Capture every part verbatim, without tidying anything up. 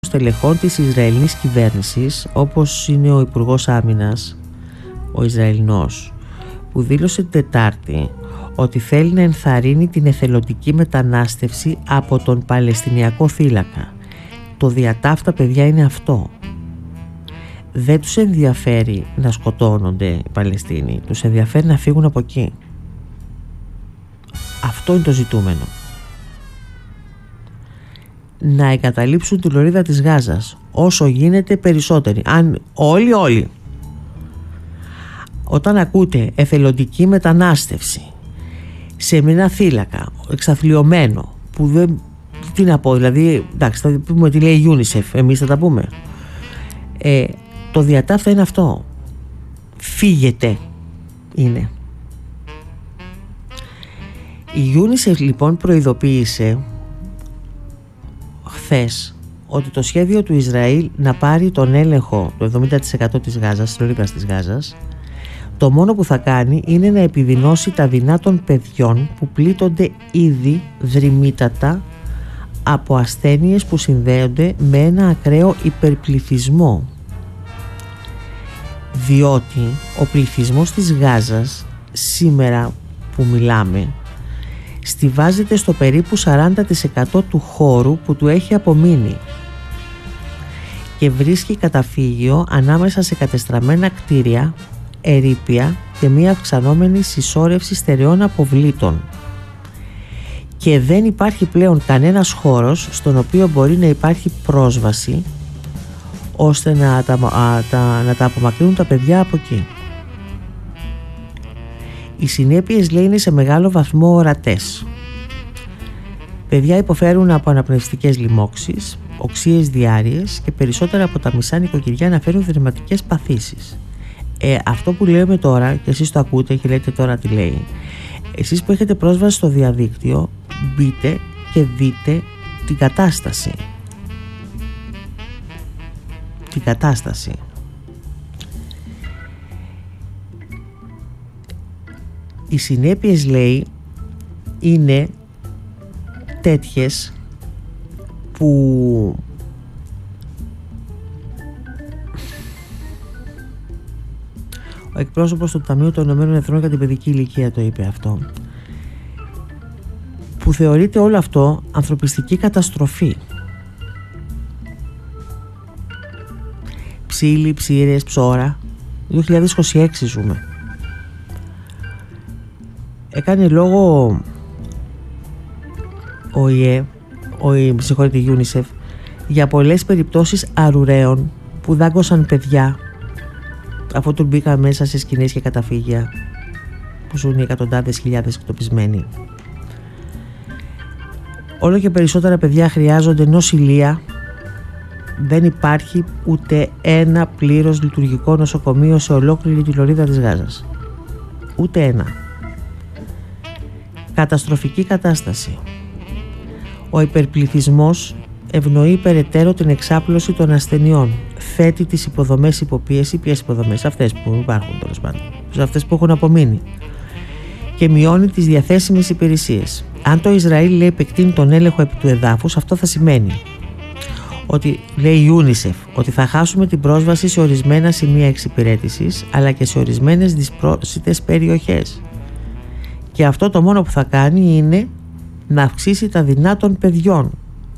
στελεχών της Ισραηλινής κυβέρνησης, όπως είναι ο Υπουργός Άμυνας, ο Ισραηλινός, που δήλωσε την Τετάρτη ότι θέλει να ενθαρρύνει την εθελοντική μετανάστευση από τον Παλαιστινιακό θύλακα. Το διατάφτα, παιδιά, είναι αυτό. Δεν τους ενδιαφέρει να σκοτώνονται οι Παλαιστίνοι, τους ενδιαφέρει να φύγουν από εκεί. Αυτό είναι το ζητούμενο. Να εγκαταλείψουν τη λωρίδα της Γάζας όσο γίνεται περισσότεροι. Αν όλοι όλοι. Όταν ακούτε εθελοντική μετανάστευση σε ένα θύλακα εξαθλιωμένο, που δεν, τι να πω, δηλαδή, εντάξει, θα πούμε τι λέει η UNICEF, εμείς θα τα πούμε, ε, το διατάφτα είναι αυτό. Φύγετε είναι. Η UNICEF λοιπόν προειδοποίησε χθες ότι το σχέδιο του Ισραήλ να πάρει τον έλεγχο του εβδομήντα τοις εκατό της Γάζας, της λωρίδας της Γάζας, το μόνο που θα κάνει είναι να επιδεινώσει τα δεινά των παιδιών που πλήττονται ήδη δρυμύτατα από ασθένειες που συνδέονται με ένα ακραίο υπερπληθυσμό. Διότι ο πληθυσμός της Γάζας σήμερα που μιλάμε στιβάζεται στο περίπου σαράντα τοις εκατό του χώρου που του έχει απομείνει και βρίσκει καταφύγιο ανάμεσα σε κατεστραμμένα κτίρια, ερείπια και μια αυξανόμενη συσσόρευση στερεών αποβλήτων, και δεν υπάρχει πλέον κανένας χώρος στον οποίο μπορεί να υπάρχει πρόσβαση ώστε να τα, α, τα, να τα απομακρύνουν τα παιδιά από εκεί. Οι συνέπειες, λέει, είναι σε μεγάλο βαθμό ορατές. Παιδιά υποφέρουν από αναπνευστικές λοιμώξεις, οξείες διάρειες και περισσότερα από τα μισά νοικοκυριά να φέρουν δερματικές παθήσεις. Ε, αυτό που λέμε τώρα, και εσείς το ακούτε και λέτε τώρα τι λέει, εσείς που έχετε πρόσβαση στο διαδίκτυο, μπείτε και δείτε την κατάσταση. Την κατάσταση. Οι συνέπειες, λέει, είναι τέτοιες που ο εκπρόσωπος του Ταμείου των Ηνωμένων Εθνών για την Παιδική Ηλικία το είπε αυτό, που θεωρείται όλο αυτό ανθρωπιστική καταστροφή. Ψήλοι, ψήρες, ψώρα. δύο χιλιάδες είκοσι έξι ζούμε. Έκανε λόγο ο ΙΕ, ο ΙΕ, συγχωρείτε, η UNICEF, για πολλές περιπτώσεις αρουραίων που δάγκωσαν παιδιά αφού τους μπήκαν μέσα σε σκηνές και καταφύγια που ζουν οι εκατοντάδες χιλιάδες εκτοπισμένοι. Όλο και περισσότερα παιδιά χρειάζονται νοσηλεία. Δεν υπάρχει ούτε ένα πλήρως λειτουργικό νοσοκομείο σε ολόκληρη τη λωρίδα της Γάζας. Ούτε ένα. Καταστροφική κατάσταση. Ο υπερπληθυσμός ευνοεί περαιτέρω την εξάπλωση των ασθενειών. Θέτει τις υποδομές υποπίεση. Ποιες υποδομές? Αυτές που υπάρχουν, τέλος πάντων. Αυτές που έχουν απομείνει. Και μειώνει τις διαθέσιμες υπηρεσίες. Αν το Ισραήλ, λέει, επεκτείνει τον έλεγχο επί του εδάφους, αυτό θα σημαίνει ότι, λέει η UNICEF, ότι θα χάσουμε την πρόσβαση σε ορισμένα σημεία εξυπηρέτησης, αλλά και σε ορισμένες δυσπρόσιτες περιοχές. Και αυτό το μόνο που θα κάνει είναι να αυξήσει τα δεινά των παιδιών.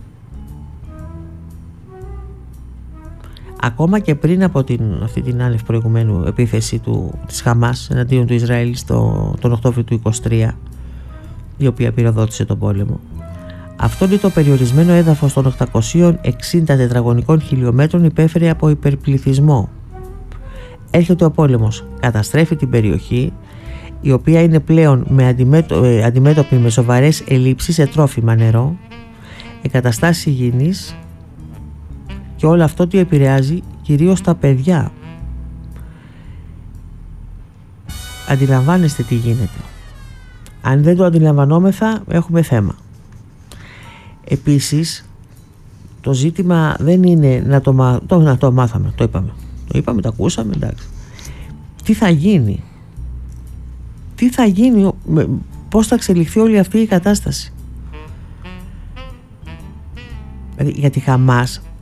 Ακόμα και πριν από την, αυτή την άνευ προηγουμένου επίθεση του, της Χαμάς εναντίον του Ισραήλ στο, τον Οκτώβριο του είκοσι τρία, η οποία πυροδότησε τον πόλεμο. Αυτό, λέει, το περιορισμένο έδαφος των οκτακοσίων εξήντα τετραγωνικών χιλιόμετρων υπέφερε από υπερπληθυσμό. Έρχεται ο πόλεμος, καταστρέφει την περιοχή, η οποία είναι πλέον με αντιμέτω, ε, αντιμέτωπη με σοβαρές ελλείψεις σε τρόφιμα, νερό, εγκαταστάσεις υγιεινής, και όλο αυτό τι επηρεάζει? Κυρίως τα παιδιά. Αντιλαμβάνεστε τι γίνεται? Αν δεν το αντιλαμβανόμεθα, έχουμε θέμα. Επίσης, το ζήτημα δεν είναι να το, μα... το, να το μάθαμε, το είπαμε. Το είπαμε, το ακούσαμε, εντάξει. Τι θα γίνει? Τι θα γίνει, πώς θα εξελιχθεί όλη αυτή η κατάσταση? Δηλαδή, για τη Χαμάς